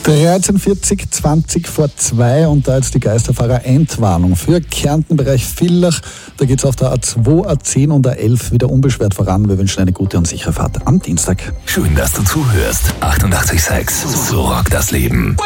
13:40, 20 vor 2 und da jetzt die Geisterfahrer-Endwarnung für Kärnten-Bereich Villach. Da geht es auf der A2, A10 und A11 wieder unbeschwert voran. Wir wünschen eine gute und sichere Fahrt am Dienstag. Schön, dass du zuhörst. 88,6. So rockt das Leben.